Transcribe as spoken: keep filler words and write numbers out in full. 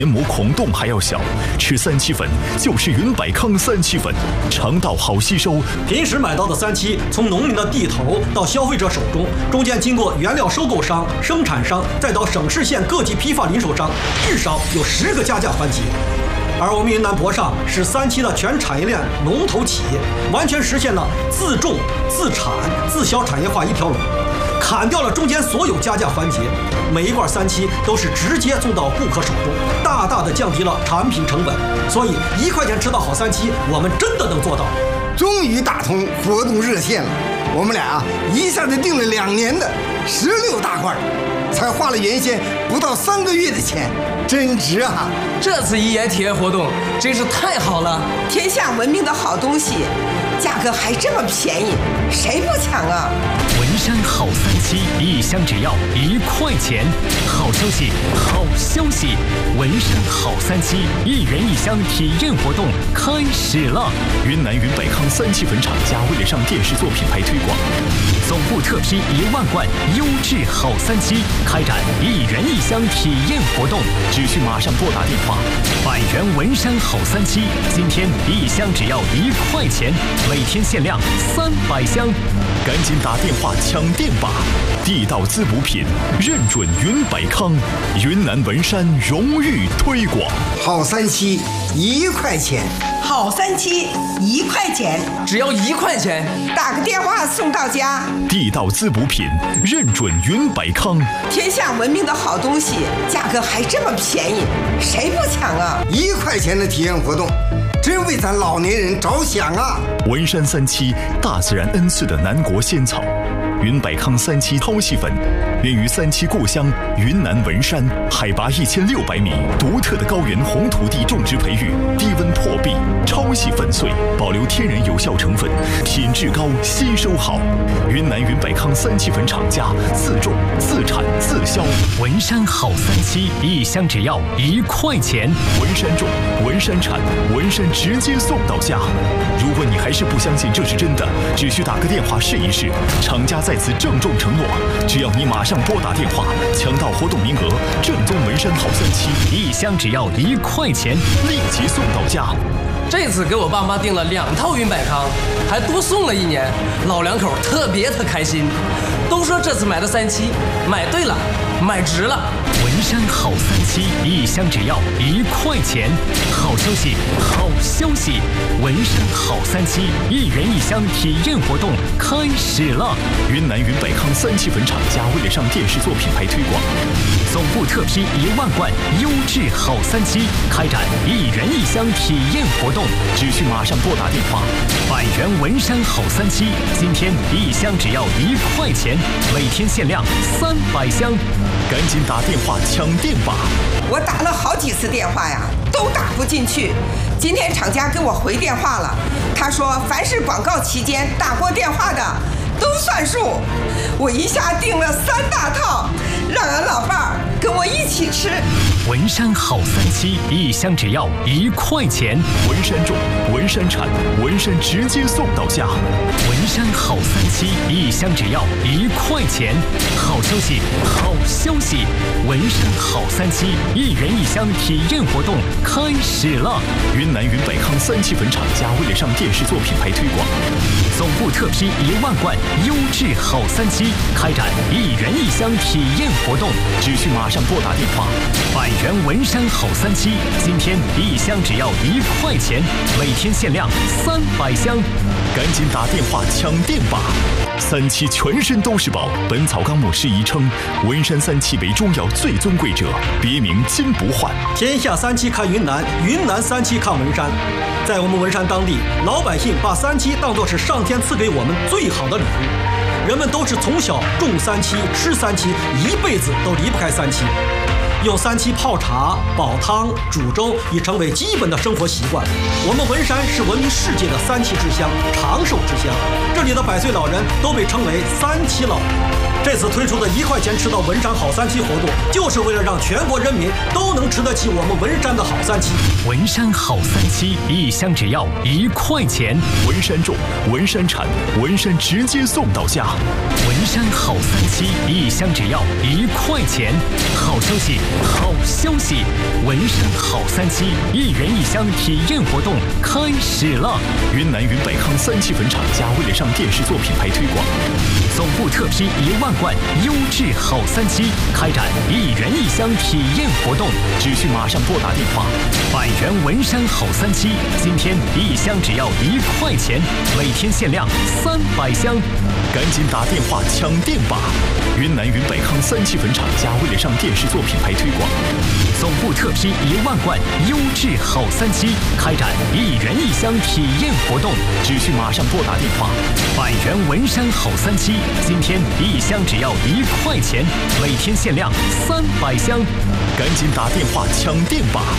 黏膜孔洞还要小，吃三七粉就是云百康三七粉，肠道好吸收。 平时买到的三七，从农民的地头到消费者手中，中间经过原料收购商、生产商，再到省市县各级批发零售商，至少有十个加价环节。而我们云南博尚是三七的全产业链龙头企业，完全实现了自种、自产、自销产业化一条龙。砍掉了中间所有加价环节，每一罐三七都是直接送到顾客手中，大大的降低了产品成本。所以一块钱吃到好三七，我们真的能做到。 终于打通活动热线了，我们俩啊一下子订了两年的十六大罐，才花了原先不到三个月的钱，真值啊！ 这次一言体验活动真是太好了， 天下闻名的好东西，价格还这么便宜，谁不抢啊？ 文山好三七，一箱只要一块钱。好消息，好消息！文山好三七，一人一箱体验活动开始了。 云南云百康三七粉厂家为了上电视做品牌推广， 总部特批一万罐优质好三七，开展一人一箱体验活动， 只需马上拨打电话。 百元文山好三七，今天一箱只要一块钱，每天限量三百箱， 赶紧打电话抢店吧！地道滋补品，认准云百康，云南文山荣誉推广。 好三七一块钱， 好三七一块钱， 只要一块钱， 打个电话送到家。 地道滋补品，认准云百康， 天下闻名的好东西，价格还这么便宜，谁不抢啊？ 一块钱的体验活动，真为咱老年人着想啊！ 文山三七，大自然恩赐的南国仙草。云百康三七超细粉，源于三七故乡云南文山，海拔一千六百米，独特的高原红土地种植培育，低温破壁，超细粉碎，保留天然有效成分，品质高，吸收好。云南云百康三七粉厂家自种、自产、自销。 文山好三七，一箱只要一块钱。 文山种，文山产，文山直接送到家。如果你还是不相信这是真的，只需打个电话试一试。厂家在此郑重承诺，只要你马上拨打电话，抢到活动名额，正宗文山好三七， 一箱只要一块钱， 立即送到家。 这次给我爸妈订了两套云百康，还多送了一年，老两口特别的开心，都说这次买的三七买对了，买值了。 文山好三七，一箱只要一块钱。好消息，好消息！文山好三七，一人一箱体验活动开始了。 云南云百康三七粉厂家为了上电视做品牌推广， 总部特批一万罐优质好三七，开展一人一箱体验活动， 只需马上拨打电话。 百元文山好三七，今天一箱只要一块钱，每天限量三百箱， 赶紧打电话抢店吧！ 我打了好几次电话呀，都打不进去。今天厂家给我回电话了，他说凡是广告期间打过电话的都算数。我一下订了三大套，让俺老伴儿跟我一起吃。 文山好三七，一箱只要一块钱。 文山种，文山产，文山直接送到家。 文山好三七，一箱只要一块钱。好消息，好消息！文山好三七，一人一箱体验活动开始了。 云南云百康三七粉厂家为了上电视做品牌推广， 总部特批一万罐优质好三七，开展一人一箱体验活动， 只需马上拨打电话。 百元文山好三七，今天一箱只要一块钱，每天限量三百箱， 赶紧打电话抢店吧！三七全身都是宝，《本草纲目》释义称，文山三七为中药最尊贵者，别名金不换。 天下三七看云南，云南三七看文山。在我们文山当地，老百姓把三七当作是上天赐给我们最好的礼物，人们都是从小种三七、吃三七，一辈子都离不开三七。用三七泡茶、煲汤、煮粥已成为基本的生活习惯。我们文山是闻名世界的三七之乡、长寿之乡，这里的百岁老人都被称为三七老人。这次推出的一块钱吃到文山好三七活动，就是为了让全国人民都能吃得起我们文山的好三七。 文山好三七，一箱只要一块钱。 文山种，文山产，文山直接送到家。 文山好三七，一箱只要一块钱。好消息， 好消息！文山好三期一人一箱体验活动开始了。 云南云百康三七粉厂家为了上电视做品牌推广， 总部特批一万罐优质好三七，开展一人一箱体验活动， 只需马上拨打电话。 百元文山好三七，今天一箱只要一块钱，每天限量三百箱， 赶紧打电话抢店吧！云南云百康三七粉厂家为了上电视做品牌推广， 总部特批一万罐优质好三七，开展一人一箱体验活动， 只需马上拨打电话。 百元文山好三七，今天一箱只要一块钱，每天限量三百箱， 赶紧打电话抢店吧！